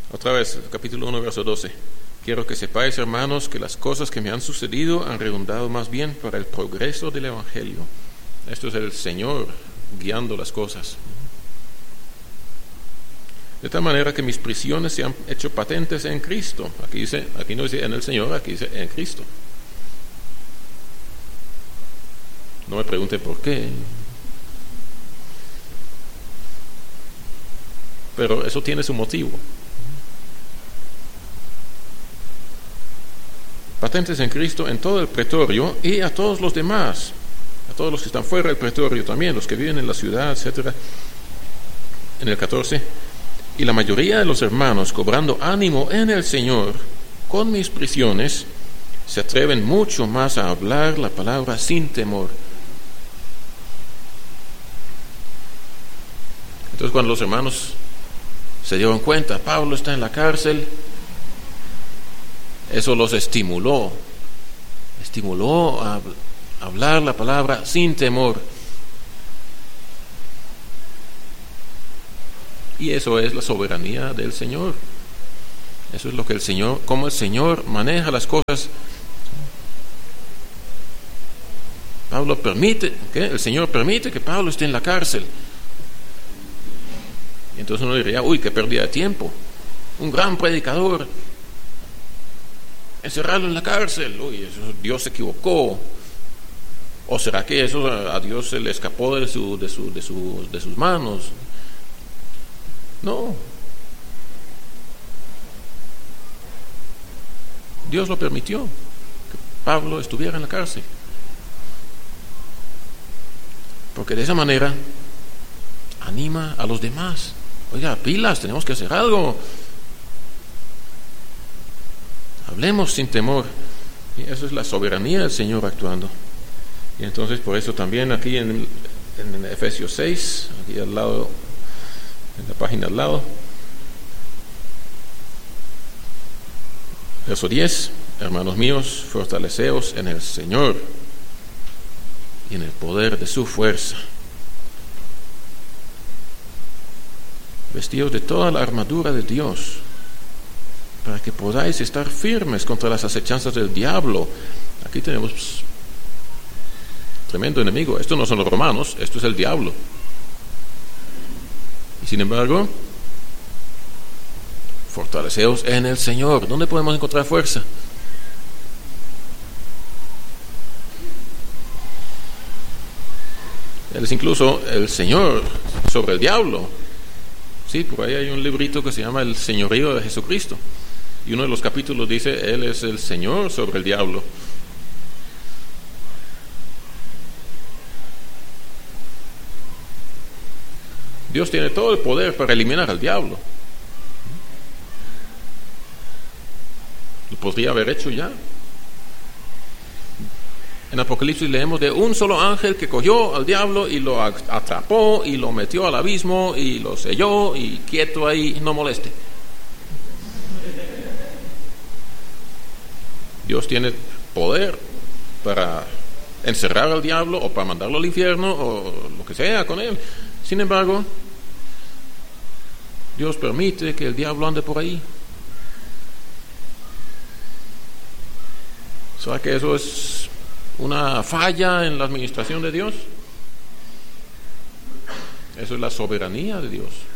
Otra vez, capítulo 1, verso 12. Quiero que sepáis, hermanos, que las cosas que me han sucedido han redundado más bien para el progreso del Evangelio. Esto es el Señor guiando las cosas. De tal manera que mis prisiones se han hecho patentes en Cristo. Aquí no dice en el Señor, aquí dice en Cristo. No me pregunten por qué. Pero eso tiene su motivo. Patentes en Cristo en todo el pretorio y a todos los demás, a todos los que están fuera del pretorio también, los que viven en la ciudad, etc. En el 14, y la mayoría de los hermanos, cobrando ánimo en el Señor con mis prisiones, se atreven mucho más a hablar la palabra sin temor. Entonces, cuando los hermanos se dieron cuenta, Pablo está en la cárcel, eso los estimuló a hablar la palabra sin temor. Y eso es la soberanía del Señor. Eso es lo que cómo el Señor maneja las cosas. El Señor permite que Pablo esté en la cárcel. Y entonces uno diría, uy, qué pérdida de tiempo. Un gran predicador, encerrarlo en la cárcel, uy, eso, Dios se equivocó. ¿O será que eso a Dios se le escapó de sus manos? No. Dios lo permitió, que Pablo estuviera en la cárcel. Porque de esa manera anima a los demás. Oiga, pilas, tenemos que hacer algo. Hablemos sin temor. Y eso es la soberanía del Señor actuando. Y entonces por eso también aquí en Efesios 6, aquí al lado, en la página al lado, verso 10, hermanos míos, fortaleceos en el Señor y en el poder de su fuerza. Vestidos de toda la armadura de Dios, para que podáis estar firmes contra las acechanzas del diablo. Aquí tenemos tremendo enemigo. Estos no son los romanos, esto es el diablo. Y sin embargo, fortaleceos en el Señor. ¿Dónde podemos encontrar fuerza? Él es incluso el Señor sobre el diablo. Sí, por ahí hay un librito que se llama El Señorío de Jesucristo. Y uno de los capítulos dice, Él es el Señor sobre el diablo. Dios tiene todo el poder para eliminar al diablo. Lo podría haber hecho ya. En Apocalipsis leemos de un solo ángel que cogió al diablo y lo atrapó y lo metió al abismo y lo selló y quieto ahí, no moleste. Dios tiene poder para encerrar al diablo o para mandarlo al infierno o lo que sea con él. Sin embargo, Dios permite que el diablo ande por ahí. ¿Sabe que eso es una falla en la administración de Dios? Eso es la soberanía de Dios.